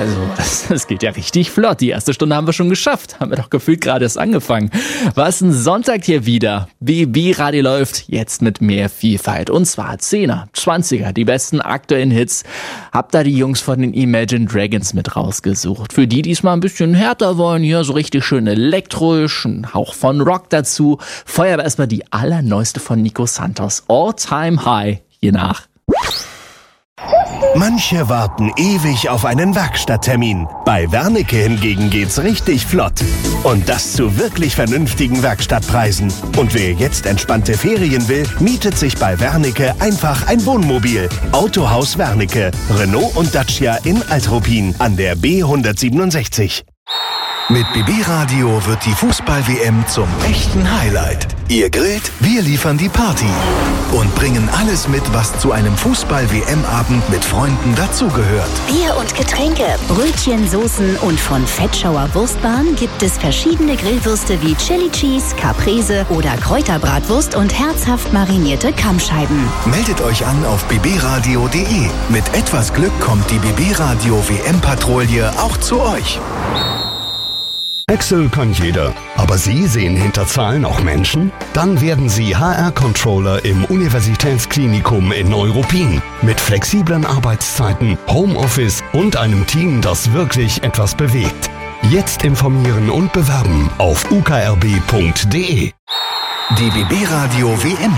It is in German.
Also, es geht ja richtig flott. Die erste Stunde haben wir schon geschafft. Haben wir doch gefühlt gerade erst angefangen. Was ein Sonntag hier wieder. BB Radio läuft jetzt mit mehr Vielfalt. Und zwar 10er, 20er, die besten aktuellen Hits. Hab da die Jungs von den Imagine Dragons mit rausgesucht. Für die diesmal ein bisschen härter wollen, hier so richtig schön elektrisch, ein Hauch von Rock dazu. Feuer aber erstmal die allerneueste von Nico Santos. All Time High. Hier nach. Manche warten ewig auf einen Werkstatttermin. Bei Wernicke hingegen geht's richtig flott. Und das zu wirklich vernünftigen Werkstattpreisen. Und wer jetzt entspannte Ferien will, mietet sich bei Wernicke einfach ein Wohnmobil. Autohaus Wernicke, Renault und Dacia in Altruppin an der B167. Mit BB Radio wird die Fußball-WM zum echten Highlight. Ihr grillt, wir liefern die Party und bringen alles mit, was zu einem Fußball-WM-Abend mit Freunden dazugehört. Bier und Getränke, Brötchen, Soßen und von Fettschauer Wurstbahn gibt es verschiedene Grillwürste wie Chili Cheese, Caprese oder Kräuterbratwurst und herzhaft marinierte Kammscheiben. Meldet euch an auf bbradio.de. Mit etwas Glück kommt die BB Radio WM-Patrouille auch zu euch. Excel kann jeder, aber Sie sehen hinter Zahlen auch Menschen? Dann werden Sie HR-Controller im Universitätsklinikum in Neuruppin. Mit flexiblen Arbeitszeiten, Homeoffice und einem Team, das wirklich etwas bewegt. Jetzt informieren und bewerben auf ukrb.de. Die BB Radio WM